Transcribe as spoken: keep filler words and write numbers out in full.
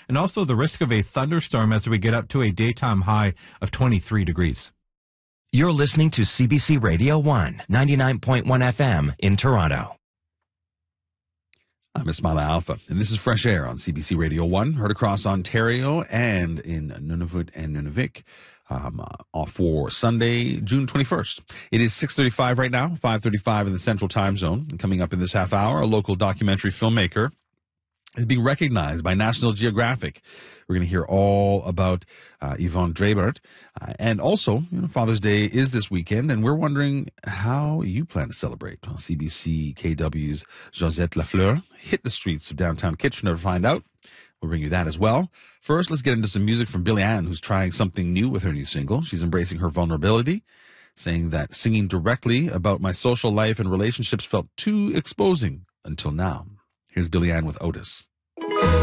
and also the risk of a thunderstorm as we get up to a daytime high of twenty-three degrees. You're listening to C B C Radio one, ninety-nine point one F M in Toronto. I'm Ismaila Alpha, and this is Fresh Air on C B C Radio one, heard across Ontario and in Nunavut and Nunavik. Um, uh, off for Sunday, June twenty-first. It is six thirty-five right now, five thirty-five in the Central Time Zone. And coming up in this half hour, a local documentary filmmaker is being recognized by National Geographic. We're going to hear all about uh, Yvonne Drebert. Uh, and also, you know, Father's Day is this weekend, and we're wondering how you plan to celebrate. Well, C B C K W's Josette Lafleur hit the streets of downtown Kitchener to find out. We'll bring you that as well. First, let's get into some music from Billie Ann, who's trying something new with her new single. She's embracing her vulnerability, saying that singing directly about my social life and relationships felt too exposing until now. Here's Billie Ann with Otis.